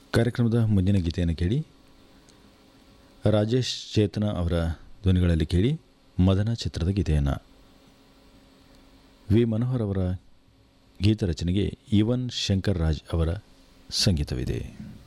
ಕಾರ್ಯಕ್ರಮದ ಮುಂದಿನ ಗೀತೆಯನ್ನು ಕೇಳಿ. ರಾಜೇಶ್ ಚೇತನ ಅವರ ಧ್ವನಿಗಳಲ್ಲಿ ಕೇಳಿ ಮದನ ಚಿತ್ರದ ಗೀತೆಯನ್ನು. ವಿ ಮನೋಹರ್ ಅವರ ಗೀತ ರಚನೆಗೆ ಯುವನ್ ಶಂಕರ್ ರಾಜ್ ಅವರ ಸಂಗೀತವಿದೆ.